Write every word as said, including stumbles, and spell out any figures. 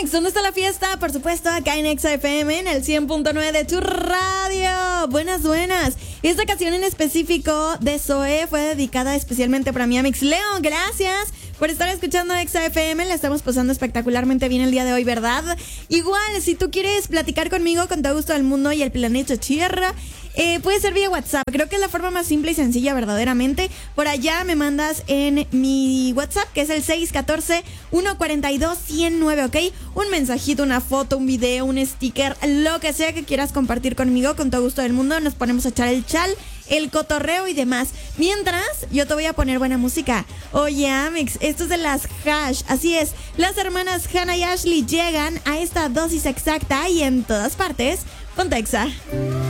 Amix, ¿dónde está la fiesta? Por supuesto, acá en Exa F M, en el cien punto nueve de tu radio. Buenas, buenas. Esta canción en específico de Zoé fue dedicada especialmente para mi Amix Leo. Gracias por estar escuchando Exa F M. La estamos pasando espectacularmente bien el día de hoy, ¿verdad? Igual, si tú quieres platicar conmigo con todo gusto del mundo y el planeta Tierra, Eh, puede ser vía WhatsApp. Creo que es la forma más simple y sencilla verdaderamente. Por allá me mandas en mi WhatsApp, que es el seis uno cuatro, uno cuatro dos, uno cero nueve, ¿ok? Un mensajito, una foto, un video, un sticker, lo que sea que quieras compartir conmigo, con todo gusto del mundo. Nos ponemos a echar el chal, el cotorreo y demás. Mientras, yo te voy a poner buena música. Oye, Amix, esto es de las Hash. Así es, las hermanas Hannah y Ashley llegan a esta dosis exacta y en todas partes. Ponte Exa.